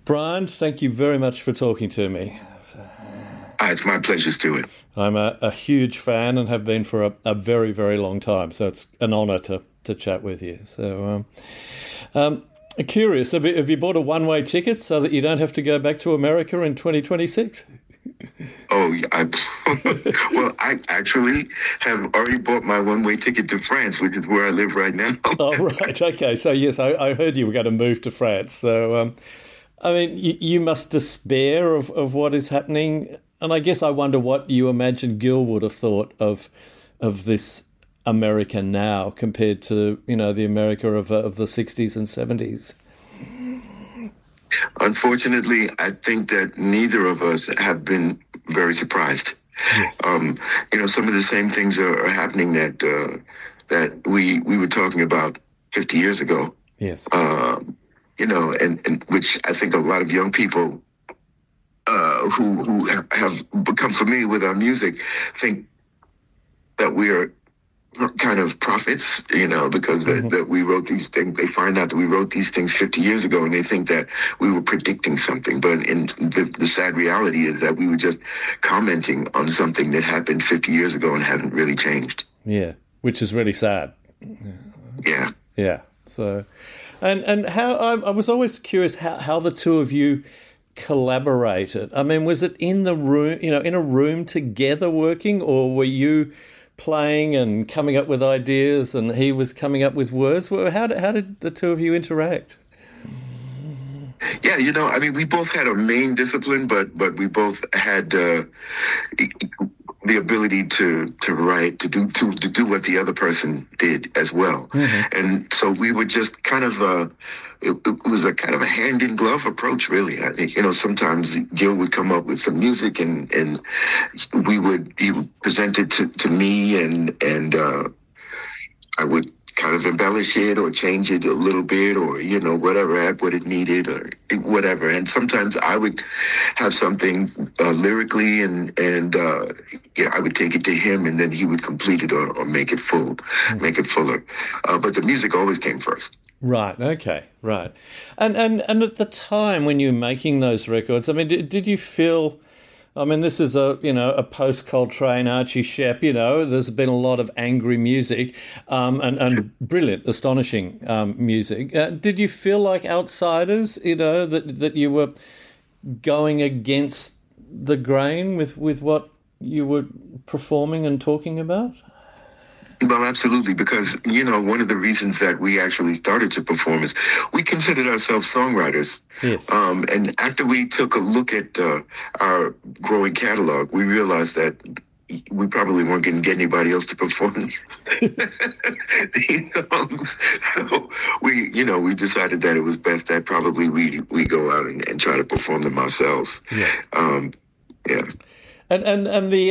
Brian, thank you very much for talking to me. It's my pleasure, Stuart. I'm a huge fan and have been for a very, very long time, so it's an honour to chat with you. So, curious, have you bought a one-way ticket so that you don't have to go back to America in 2026? Oh, well, I actually have already bought my one-way ticket to France, which is where I live right now. Oh, right. Okay. So, yes, I heard you were going to move to France. So, I mean, you must despair of what is happening. And I guess I wonder what you imagine Gil would have thought of this America now compared to, the America of the 60s and 70s. Unfortunately, I think that neither of us have been very surprised. Yes. Some of the same things are happening that we were talking about 50 years ago. Yes. And which I think a lot of young people who have become familiar with our music think that we are kind of prophets, because that we wrote these things. They find out that we wrote these things 50 years ago, and they think that we were predicting something. But the sad reality is that we were just commenting on something that happened 50 years ago and hasn't really changed. Yeah, which is really sad. Yeah. Yeah. So, and how I was always curious how the two of you collaborated. I mean, was it in the room, in a room together working, or were you playing and coming up with ideas and he was coming up with words? How did the two of you interact? Yeah, we both had a main discipline, but we both had the ability to write, to do what the other person did as well. Mm-hmm. And so we would just kind of it was a kind of a hand in glove approach, really. I think, sometimes Gil would come up with some music and he would present it to me and I would kind of embellish it or change it a little bit or, whatever, add what it needed or whatever. And sometimes I would have something lyrically and I would take it to him and then he would complete it or make it full, make it fuller. But the music always came first. Right. Okay. Right. And at the time when you were making those records, I mean, did you feel? I mean, this is a post Coltrane, Archie Shepp. There's been a lot of angry music, and brilliant, astonishing music. Did you feel like outsiders? That you were going against the grain with what you were performing and talking about? Well, absolutely, because, one of the reasons that we actually started to perform is we considered ourselves songwriters. Yes. And after we took a look at our growing catalog, we realized that we probably weren't going to get anybody else to perform these songs. So we decided that it was best that probably we go out and try to perform them ourselves. Yeah. Yeah. And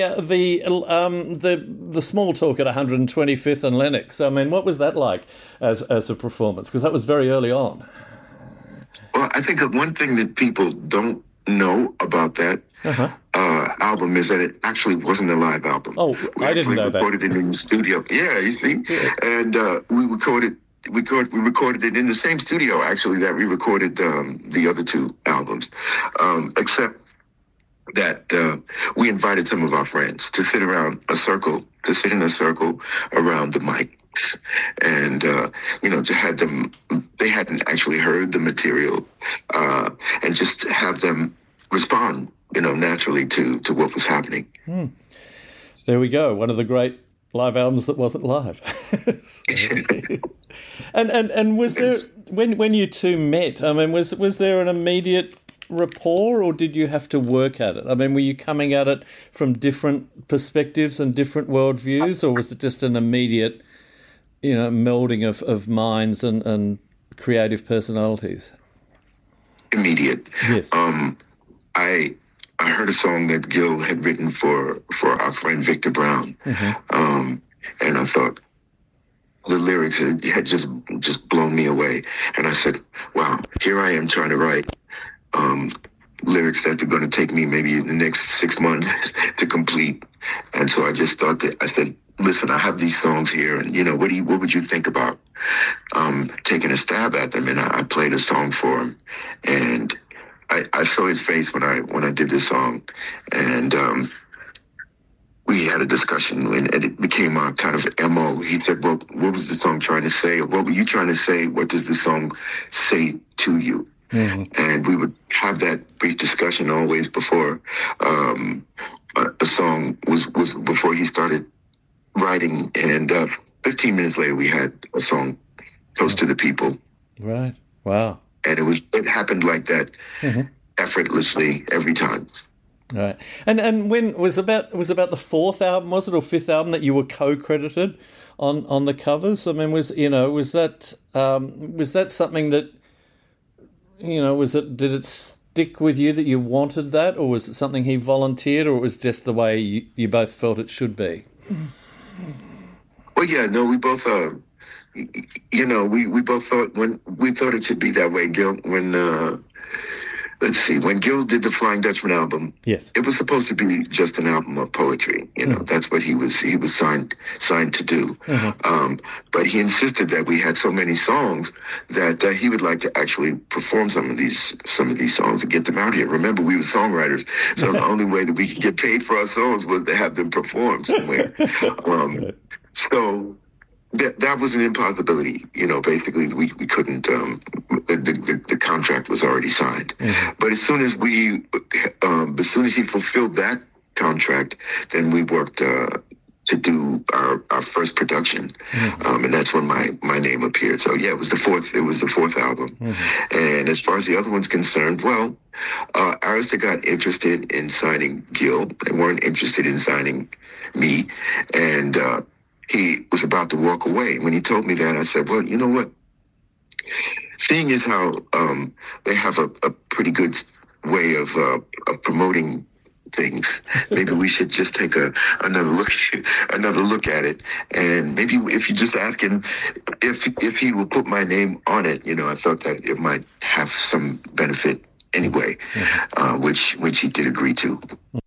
the small talk at 125th and Lenox. I mean, what was that like as a performance? Because that was very early on. Well, I think that one thing that people don't know about that album is that it actually wasn't a live album. Oh, I didn't know that. We recorded it in the studio. Yeah, you see, and we recorded it in the same studio actually that we recorded the other two albums, except that we invited some of our friends to sit in a circle around the mics and, to have them, they hadn't actually heard the material and just have them respond, naturally to what was happening. There we go. One of the great live albums that wasn't live. And was there, when you two met, I mean, was there an immediate rapport, or did you have to work at it? I mean, were you coming at it from different perspectives and different worldviews, or was it just an immediate, melding of minds and creative personalities? Immediate. Yes. I heard a song that Gil had written for our friend Victor Brown, and I thought the lyrics had just blown me away, and I said, "Wow, here I am trying to write." Lyrics that are going to take me maybe in the next 6 months to complete. And so I just thought that I said, listen, I have these songs here and, what would you think about taking a stab at them? And I played a song for him and I saw his face when I did this song, and we had a discussion, and it became our kind of MO. He said, well, what was the song trying to say? Or what were you trying to say? What does the song say to you? Mm-hmm. And we would have that brief discussion always before a song was before he started writing. And 15 minutes later, we had a song, Toast to the People. Right. Wow. And it happened like that, effortlessly every time. Right, and when was about the fourth album, was it, or fifth album that you were co-credited on the covers? I mean, was that something that, did it stick with you that you wanted that, or was it something he volunteered, or it was just the way you both felt it should be? Well, yeah, no, we both we both thought it should be that way, Gil. When Gil did the Flying Dutchman album, yes, it was supposed to be just an album of poetry. That's what he was signed to do. Mm-hmm. But he insisted that we had so many songs that he would like to actually perform some of these songs and get them out here. Remember, we were songwriters, so the only way that we could get paid for our songs was to have them performed somewhere. So that was an impossibility. Basically we couldn't, the contract was already signed. Mm-hmm. But as soon as he fulfilled that contract, then we worked to do our first production. Mm-hmm. And that's when my name appeared. So yeah, it was the fourth album. Mm-hmm. And as far as the other one's concerned, well, Arista got interested in signing Gil. They weren't interested in signing me. And he was about to walk away. When he told me that, I said, well, you know what? Seeing as how they have a pretty good way of promoting things, maybe we should just take another look at it. And maybe if you just ask him if he will put my name on it, I thought that it might have some benefit anyway, which he did agree to.